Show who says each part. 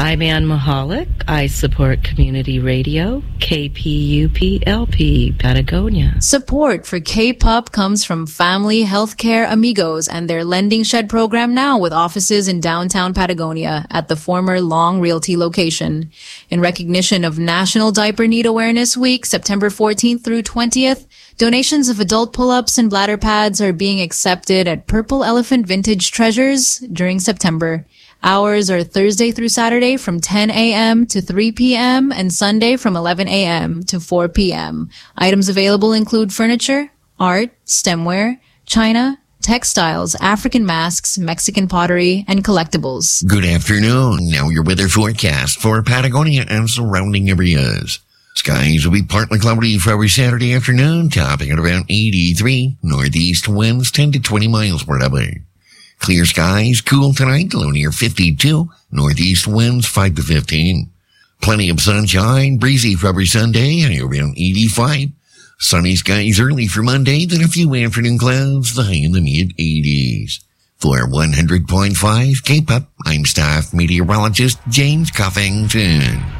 Speaker 1: I'm Ann Mahalik. I support community radio, KPUP-LP, Patagonia.
Speaker 2: Support for K-Pop comes from Family Healthcare Amigos and their Lending Shed program now with offices in downtown Patagonia at the former Long Realty location. In recognition of National Diaper Need Awareness Week, September 14th through 20th, donations of adult pull-ups and bladder pads are being accepted at Purple Elephant Vintage Treasures during September. Hours are Thursday through Saturday from 10 a.m. to 3 p.m. and Sunday from 11 a.m. to 4 p.m. Items available include furniture, art, stemware, china, textiles, African masks, Mexican pottery, and collectibles.
Speaker 3: Good afternoon. Now your weather forecast for Patagonia and surrounding areas. Skies will be partly cloudy for every Saturday afternoon, topping at around 83. Northeast winds 10 to 20 miles per hour. Clear skies, cool tonight, low near 52. Northeast winds 5 to 15. Plenty of sunshine, breezy for every Sunday, high around 85. Sunny skies early for Monday, then a few afternoon clouds, the high in the mid-80s. For 100.5 K-Pop, I'm staff meteorologist James Cuffington.